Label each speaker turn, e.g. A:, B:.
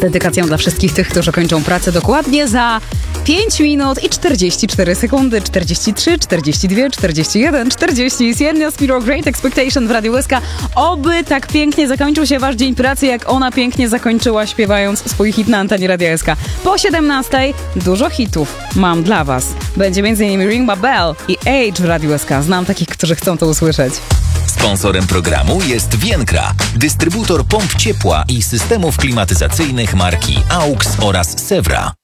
A: dedykacją dla wszystkich tych, którzy kończą pracę dokładnie za 5 minut i 44 sekundy. 43, 42, 41, 40. Jest jedna Spiro Great Expectation w Radiu SK. Oby tak pięknie zakończył się wasz dzień pracy, jak ona pięknie zakończyła, śpiewając swój hit na antenie Radia SK. Po 17 dużo hitów mam dla was. Będzie m.in. Ring My Bell i Age w Radiu SK. Znam takich, którzy chcą to usłyszeć.
B: Sponsorem programu jest Vienkra, dystrybutor pomp ciepła i systemów klimatyzacyjnych marki AUX oraz Sewra.